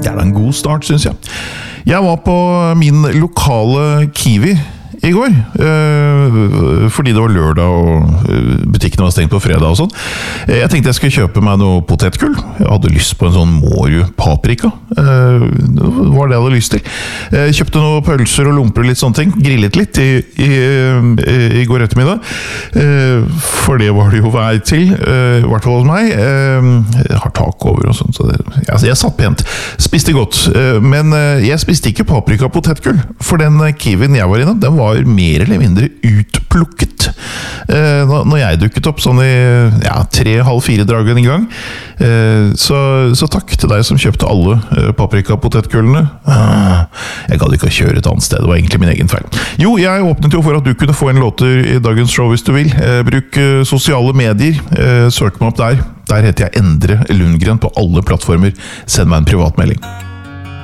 Det er da en god start, synes jeg. Jeg var på min lokale Kiwi I går, fordi det var lørdag og butikkene var stengt på fredag og sånn. Jeg tenkte jeg skulle kjøpe meg noe potetgull. Jeg hadde lyst på en sånn Mårud paprika. Det var det jeg hadde lyst til. Jeg kjøpte noen pølser og lomper og litt sånne ting. Grillet litt I går ettermiddag. For det var det jo vei til, I hvert fall hos meg. Jeg har tak over og sånt, så jeg satt pent. Spiste godt, men jeg spiste ikke paprika potetgull, for den Kiwien jeg var innom, den var mer eller mindre utplukket når jeg dukket opp sånn I 3,5-4 dragen I gang. Så takk til deg som kjøpte alle paprika-potetgullene. Jeg gadd ikke å kjøre et annet sted, det var egentlig min egen feil. Jo, jeg åpnet jo for at du kunne få en låter I dagens show hvis du vil. Bruk sosiale medier, søk meg opp der. Der heter jeg Endre Lundgren på alle plattformer. Send meg en privatmelding.